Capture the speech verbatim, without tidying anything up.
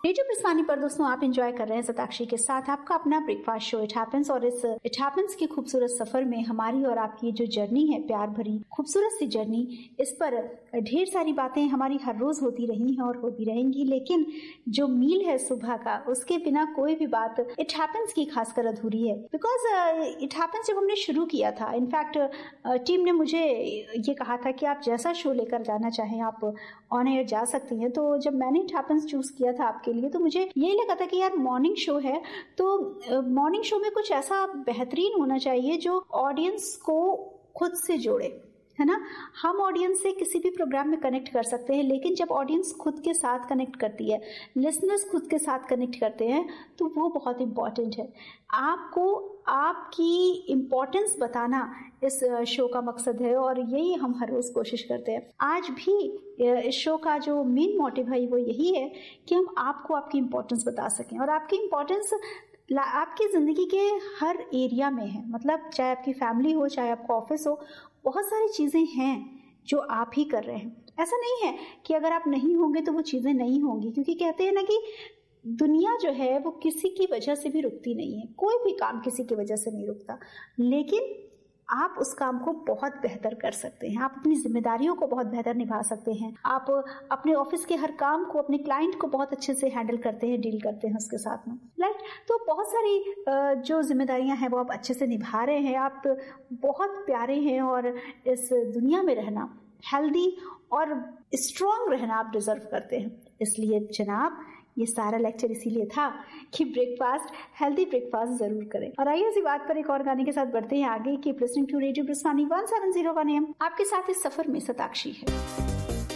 Radio प्रस्थानी पर दोस्तों आप एंजॉय कर रहे हैं सताक्षी के साथ आपका अपना ब्रेकफास्ट शो इट हैपेंस। और इस इट हैपेंस के खूबसूरत सफर में हमारी और आपकी जो जर्नी है, प्यार भरी खूबसूरत सी जर्नी, इस पर ढेर सारी बातें हमारी हर रोज होती रही हैं और होती रहेंगी। लेकिन जो मील है सुबह का, उसके बिना कोई भी बात इट हैपेंस की खासकर अधूरी है। बिकॉज इट हैपेंस जब हमने शुरू किया था, इनफैक्ट टीम ने मुझे ये कहा था कि आप जैसा शो लेकर जाना चाहें आप ऑन एयर जा सकती हैं। तो जब मैंने इट हैपेंस चूज किया था आपके लिए, तो मुझे यही लगा था कि यार मॉर्निंग शो है तो मॉर्निंग शो में कुछ ऐसा बेहतरीन होना चाहिए जो ऑडियंस को खुद से जोड़े, है ना। हम ऑडियंस से किसी भी प्रोग्राम में कनेक्ट कर सकते हैं, लेकिन जब ऑडियंस खुद के साथ कनेक्ट करती है, लिसनर्स खुद के साथ कनेक्ट करते हैं, तो वो बहुत इंपॉर्टेंट है। आपको आपकी इम्पोर्टेंस बताना इस शो का मकसद है और यही हम हर रोज कोशिश करते हैं। आज भी इस शो का जो मेन मोटिव है वो यही है कि हम आपको आपकी इम्पोर्टेंस बता सकें। और आपकी इम्पोर्टेंस आपकी जिंदगी के हर एरिया में है, मतलब चाहे आपकी फैमिली हो, चाहे आपका ऑफिस हो, बहुत सारी चीजें हैं जो आप ही कर रहे हैं। ऐसा नहीं है कि अगर आप नहीं होंगे तो वो चीजें नहीं होंगी, क्योंकि कहते हैं ना कि दुनिया जो है वो किसी की वजह से भी रुकती नहीं है, कोई भी काम किसी की वजह से नहीं रुकता, लेकिन आप उस काम को बहुत बेहतर कर सकते हैं। आप अपनी जिम्मेदारियों को बहुत बेहतर निभा सकते हैं। आप अपने ऑफिस के हर काम को, अपने क्लाइंट को बहुत अच्छे से हैंडल करते हैं, डील करते हैं उसके साथ में, राइट। तो बहुत सारी जो जिम्मेदारियां हैं वो आप अच्छे से निभा रहे हैं। आप बहुत प्यारे हैं और इस दुनिया में रहना, हेल्दी और स्ट्रांग रहना आप डिजर्व करते हैं। इसलिए जनाब, ये सारा लेक्चर इसीलिए था कि ब्रेकफास्ट, हेल्दी ब्रेकफास्ट जरूर करें। और आइए इसी बात पर एक और गाने के साथ बढ़ते हैं आगे। Keep listening to radio प्रस्थानी one seven zero one M. आपके साथ इस सफर में सताक्षी है।